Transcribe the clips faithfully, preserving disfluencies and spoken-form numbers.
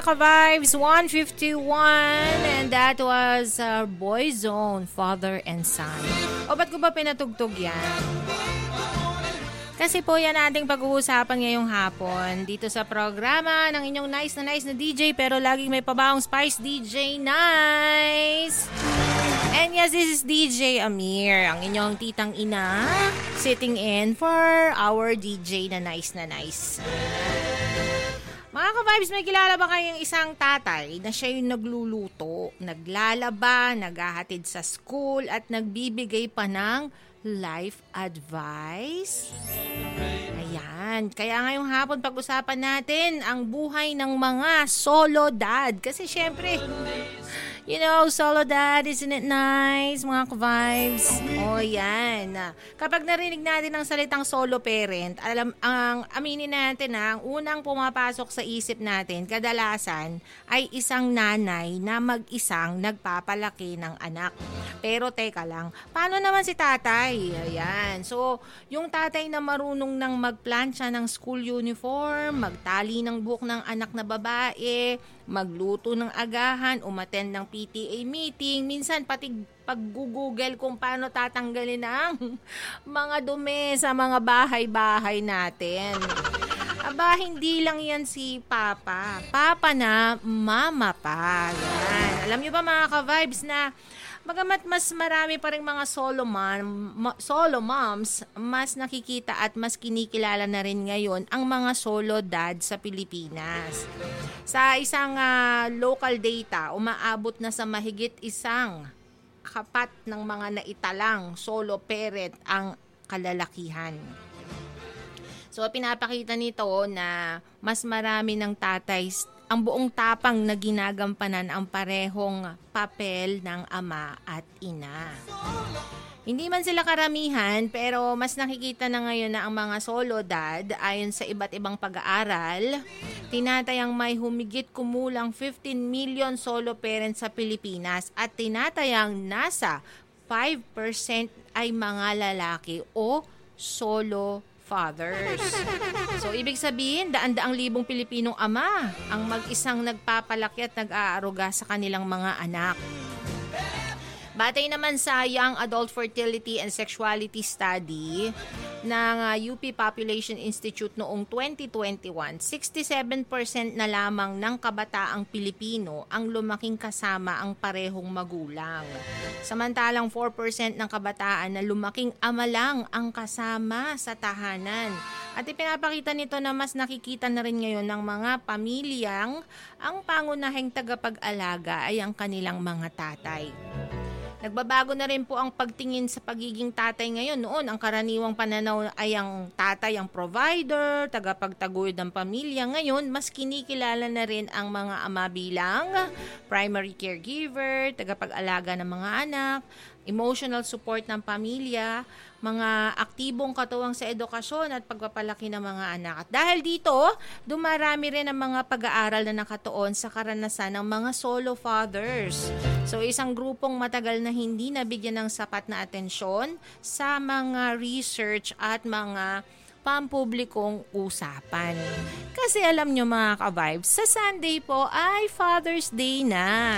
ka-vibes, one fifty-one, and that was uh, Boyzone, Father and Son. O ba't ko ba pinatugtog yan? Kasi po yan ating pag-uusapan ngayong hapon dito sa programa ng inyong nice na nice na D J pero laging may pabaong spice, D J Nice. And yes, this is D J Amir, ang inyong titang ina, sitting in for our D J na nice na nice. Mga ka-vibes, may kilala ba kayong isang tatay na siya yung nagluluto, naglalaba, naghahatid sa school at nagbibigay pa ng life advice? Ayan. Kaya ngayong hapon pag-usapan natin ang buhay ng mga solo dad. Kasi syempre, you know, solo dad, isn't it nice, mga ka-vibes? O yan. Kapag narinig natin ang salitang solo parent, alam, ang aminin natin na ang unang pumapasok sa isip natin, kadalasan, ay isang nanay na mag-isang nagpapalaki ng anak. Pero teka lang, paano naman si tatay? Ayan. So, yung tatay na marunong nang magplansya ng school uniform, magtali ng buhok ng anak na babae, magluto ng agahan, umattend ng P T A meeting, minsan pati pag-google kung paano tatanggalin ang mga dumi sa mga bahay-bahay natin. Aba, hindi lang yan si Papa. Papa na, Mama pa. Yan. Alam niyo ba mga ka-vibes na bagamat mas marami pa rin mga solo, mom, solo moms, mas nakikita at mas kinikilala na rin ngayon ang mga solo dad sa Pilipinas. Sa isang uh, local data, umaabot na sa mahigit isang kapat ng mga naitalang solo parent ang kalalakihan. So, pinapakita nito na mas marami ng tatay ang buong tapang na ginagampanan ang parehong papel ng ama at ina. Hindi man sila karamihan, pero mas nakikita na ngayon na ang mga solo dad, ayon sa iba't ibang pag-aaral, tinatayang may humigit kumulang fifteen million solo parents sa Pilipinas at tinatayang nasa five percent ay mga lalaki o solo fathers. So, ibig sabihin, daan-daang libong Pilipinong ama ang mag-isang nagpapalaki at nag-aaruga sa kanilang mga anak. Batay naman sa Young Adult Fertility and Sexuality Study ng U P Population Institute noong twenty twenty-one, sixty-seven percent na lamang ng kabataang Pilipino ang lumaking kasama ang parehong magulang. Samantalang four percent ng kabataan na lumaking ama lang ang kasama sa tahanan. At ipinapakita nito na mas nakikita na rin ngayon ng mga pamilyang ang pangunahing tagapag-alaga ay ang kanilang mga tatay. Nagbabago na rin po ang pagtingin sa pagiging tatay ngayon. Noon, ang karaniwang pananaw ay ang tatay ang provider, tagapagtaguyod ng pamilya. Ngayon, mas kinikilala na rin ang mga ama bilang primary caregiver, tagapag-alaga ng mga anak, emotional support ng pamilya, mga aktibong katuwang sa edukasyon at pagpapalaki ng mga anak. At dahil dito, dumarami rin ang mga pag-aaral na nakatuon sa karanasan ng mga solo fathers. So, isang grupong matagal na hindi nabigyan ng sapat na atensyon sa mga research at mga pampublikong usapan. Kasi alam nyo mga ka-vibes, sa Sunday po ay Father's Day na.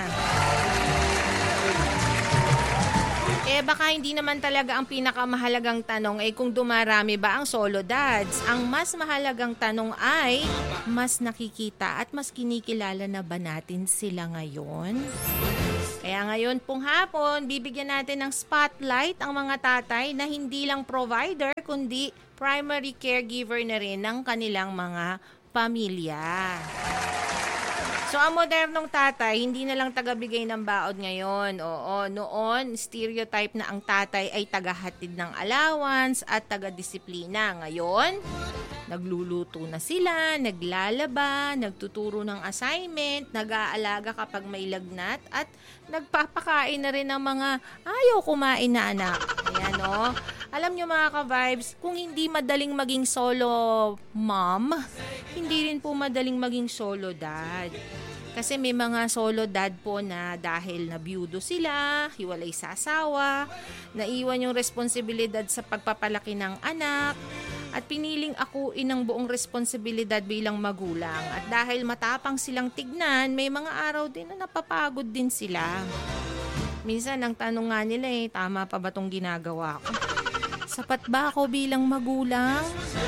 Eh baka hindi naman talaga ang pinakamahalagang tanong ay kung dumarami ba ang solo dads. Ang mas mahalagang tanong ay mas nakikita at mas kinikilala na ba natin sila ngayon? Kaya ngayon pong hapon, bibigyan natin ng spotlight ang mga tatay na hindi lang provider kundi primary caregiver na rin ng kanilang mga pamilya. So, ang modernong tatay, hindi na lang tagabigay ng baon ngayon. Oo, noon, stereotype na ang tatay ay tagahatid ng allowance at taga-disiplina. Ngayon, nagluluto na sila, naglalaba, nagtuturo ng assignment, nag-aalaga kapag may lagnat, at nagpapakain na rin ng mga ayaw kumain na anak. Ayan, no? Alam nyo mga ka-vibes, kung hindi madaling maging solo mom, hindi rin po madaling maging solo dad. Kasi may mga solo dad po na dahil nabiyudo sila, hiwalay sa asawa, naiwan yung responsibilidad sa pagpapalaki ng anak, at piniling akuin ang buong responsibilidad bilang magulang. At dahil matapang silang tignan, may mga araw din na napapagod din sila. Minsan ang tanong nga nila eh, tama pa ba tong ginagawa ko? Sapat ba ako bilang magulang?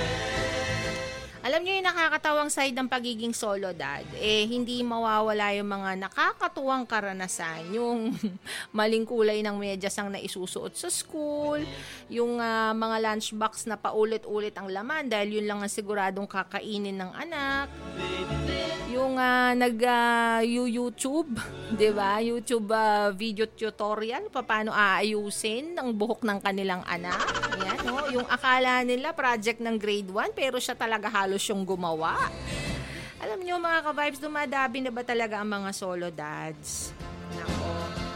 Alam niyo yung nakakatawang side ng pagiging solo dad, eh hindi mawawala yung mga nakakatuwang karanasan, yung maling kulay ng medyas ang naisusuot sa school, yung uh, mga lunchbox na paulit-ulit ang laman dahil yun lang ang siguradong kakainin ng anak, yung uh, nag-YouTube, uh, di ba? YouTube uh, video tutorial, paano aayusin ang buhok ng kanilang anak. Ayan, no? Yung akala nila project ng grade one, pero siya talaga halos yung gumawa. Alam nyo mga ka-vibes, dumadabi na ba talaga ang mga solo dads? Nako.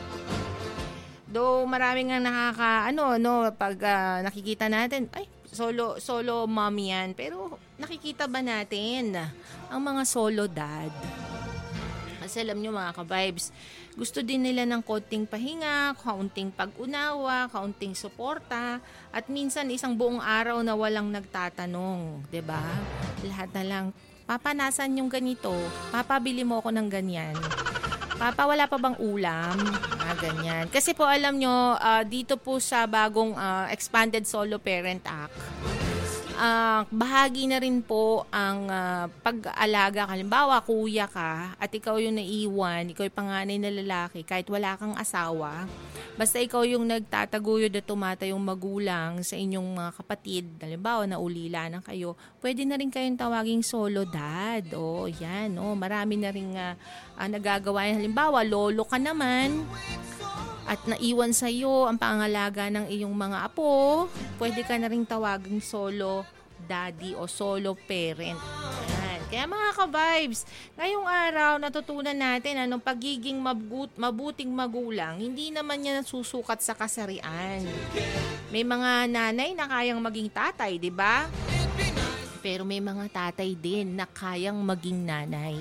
Though maraming nga nakaka, ano, no, pag uh, nakikita natin, ay, solo, solo mom yan. Pero nakikita ba natin ang mga solo dad? Kasi alam nyo mga ka-vibes, gusto din nila ng konting pahinga, kaunting pag-unawa, kaunting suporta, at minsan isang buong araw na walang nagtatanong, 'di ba? Lahat na lang, Papa, nasan yung ganito? Papa, bili mo ako ng ganyan. Papa, wala pa bang ulam? Ah, ganyan. Kasi po alam nyo, uh, dito po sa bagong uh, Expanded Solo Parent Act, Uh, bahagi na rin po ang uh, pag-alaga. Halimbawa, kuya ka at ikaw yung naiwan, ikaw yung panganay na lalaki, kahit wala kang asawa, basta ikaw yung nagtataguyod at tumatayong magulang sa inyong mga kapatid, halimbawa, naulila na kayo, pwede na rin kayong tawaging solo dad. O, yan, o, marami na rin uh, uh, nagagawa yan. Halimbawa, lolo ka naman, at naiwan sa iyo ang pangalaga ng iyong mga apo, pwede ka na ring tawaging solo daddy o solo parent. Ayan. Kaya mga ka-vibes, ngayong araw natutunan natin anong pagiging mabut, mabuting magulang, hindi naman yan susukat sa kasarian. May mga nanay na kayang maging tatay, di ba? Pero may mga tatay din na kayang maging nanay.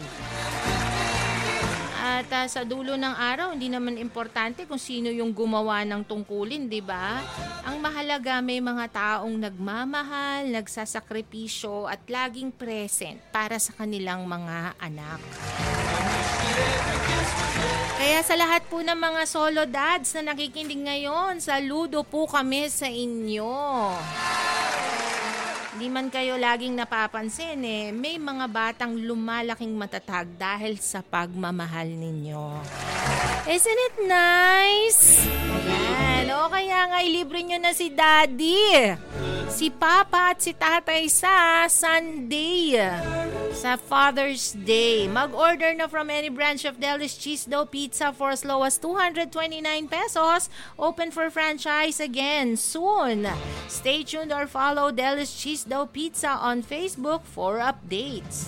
At uh, sa dulo ng araw, hindi naman importante kung sino yung gumawa ng tungkulin, di ba? Ang mahalaga, may mga taong nagmamahal, nagsasakripisyo at laging present para sa kanilang mga anak. Kaya sa lahat po ng mga solo dads na nakikinig ngayon, saludo po kami sa inyo. Hindi man kayo laging napapansin eh, may mga batang lumalaking matatag dahil sa pagmamahal ninyo. Isn't it nice? Ayan, o kaya nga ilibre nyo na si Daddy, si Papa at si Tatay sa Sunday, sa Father's Day. Mag-order na from any branch of Deli's Cheese Dough Pizza for as low as two hundred twenty-nine pesos. Open for franchise again soon. Stay tuned or follow Deli's Cheese Dough Pizza on Facebook for updates.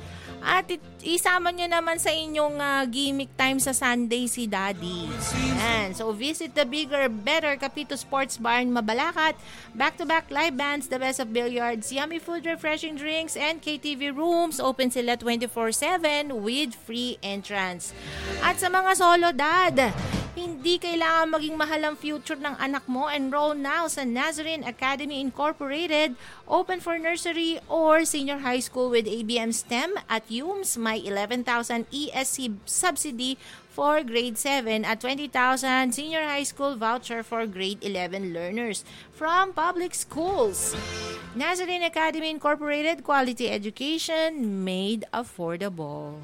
At it, isama nyo naman sa inyong uh, gimmick time sa Sunday si Daddy. Yan. So visit the bigger, better Capito Sports Bar in Mabalacat. Back-to-back live bands, the best of billiards, yummy food, refreshing drinks, and K T V rooms. Open sila twenty-four seven with free entrance. At sa mga solo dad, hindi kailangan maging mahal ang future ng anak mo. Enroll now sa Nazarene Academy Incorporated. Open for nursery or senior high school with A B M STEM at U M S. May eleven thousand E S C subsidy for grade seven at twenty thousand senior high school voucher for grade eleven learners from public schools. Nazarene Academy Incorporated, quality education made affordable.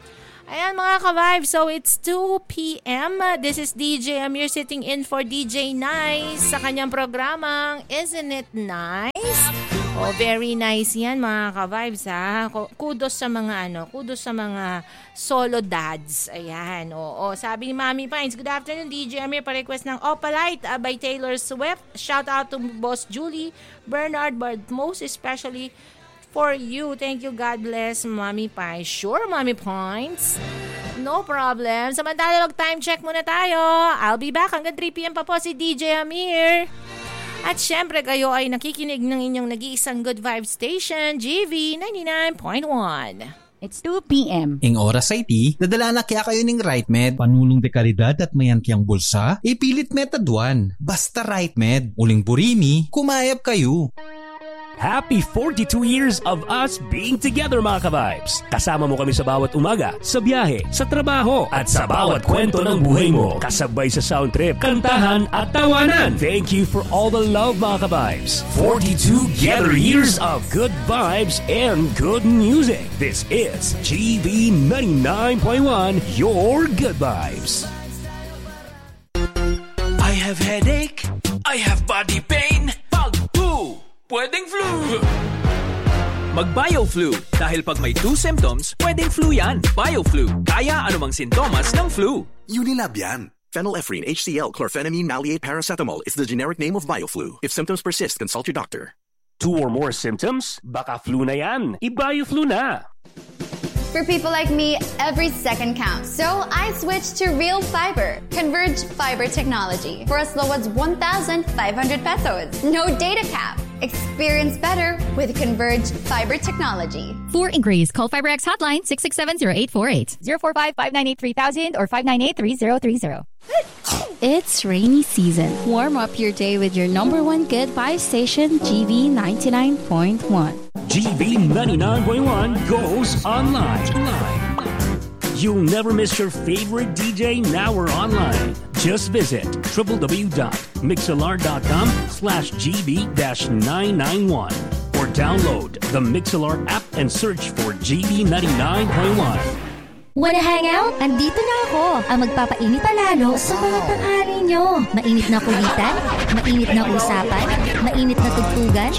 Ayan mga ka-vibes, so it's two p.m. This is D J Amir sitting in for D J Nice sa kanyang programang Isn't It Nice? Oh, very nice yan mga ka-vibes ha. Kudos sa mga ano, kudos sa mga solo dads. Ayan, oo. Sabi ni Mami Pines, good afternoon D J Amir, pa-request ng Opalite uh, by Taylor Swift. Shout out to Boss Julie, Bernard, but most especially for you. Thank you. God bless, Mommy Pie. Sure, Mommy Points. No problem. Samantala, mag-time check muna tayo. I'll be back hanggang three p.m. pa po si D J Amir. At syempre, kayo ay nakikinig ng inyong nag-iisang good vibe station, G V ninety-nine point one. It's two p.m. Ing oras ay ti, dadala na kaya kayo ng RightMed. Panulong de kalidad at mayan kiyang bulsa. Ipilit metadwan. Basta RightMed. Uling burimi, kumayap kayo. Happy forty-two years of us being together, mga ka-vibes. Kasama mo kami sa bawat umaga, sa biyahe, sa trabaho, at sa bawat kwento ng buhay mo. Kasabay sa sound trip, kantahan at tawanan. Thank you for all the love, mga ka-vibes. forty-two together years of good vibes and good music. This is G B ninety-nine point one, your good vibes. I have headache. I have body pain. Pag flu, pwedeng flu. Mag-BioFlu. Dahil pag may two symptoms, pwedeng flu yan. BioFlu. Kaya anumang sintomas ng flu. Unilab yan. Phenylephrine, H C L, chlorphenamine, maleate, paracetamol is the generic name of BioFlu. If symptoms persist, consult your doctor. Two or more symptoms? Baka flu na yan. I-BioFlu na. For people like me, every second counts. So I switched to Real Fiber, Converge Fiber technology for as low as one thousand five hundred pesos. No data cap. Experience better with Converge Fiber technology. For inquiries, call FiberX hotline six six seven zero eight four eight, zero four five, five nine eight, three thousand or five nine eight, three zero three zero. It's rainy season. Warm up your day with your number one good vibe station, G V ninety-nine point one. G B ninety-nine point one goes online. You'll never miss your favorite D J now or online. Just visit w w w dot mixlr dot com slash g b nine nine one or download the Mixlr app and search for G B ninety-nine point one. Wanna hang out? Andito na ako, ang magpapainit palalo sa mga tanghali nyo. Mainit na kulitan, mainit na usapan, mainit na tugtugan.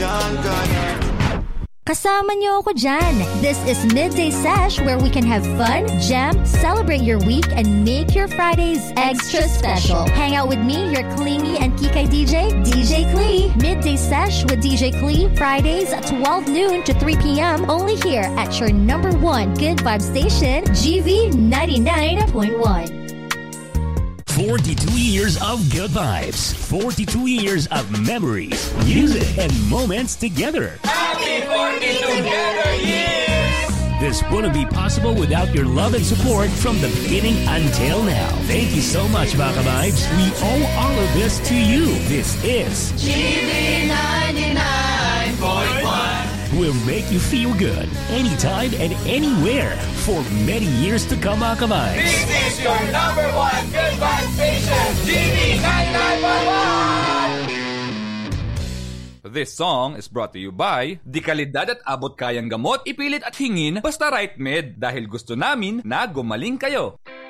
Kasama niyo ako dyan. This is Midday Sesh, where we can have fun, jam, celebrate your week, and make your Fridays extra special. Hang out with me, your clingy and kikay D J, D J Klee. Midday Sesh with D J Klee, Fridays at twelve noon to three p.m. only here at your number one good vibe station, G V ninety-nine point one. forty-two years of good vibes. forty-two years of memories, music, and moments together. Happy forty together years! This wouldn't be possible without your love and support from the beginning until now. Thank you so much, Baka Vibes. We owe all of this to you. This is G B ninety-nine point one. Will make you feel good anytime and anywhere for many years to come, Baka Vibes. This is your number one good vibe station, G B ninety-nine point one. This song is brought to you by Di kalidad at abot kayang gamot, ipilit at hingin, basta right med. Dahil gusto namin na gumaling kayo.